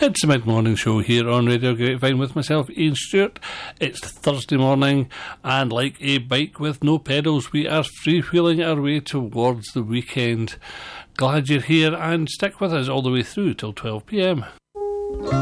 It's the mid-morning show here on Radio Grapevine with myself, Ian Stewart. It's Thursday morning, and like a bike with no pedals, we are freewheeling our way towards the weekend. Glad you're here, and stick with us all the way through till 12 p.m.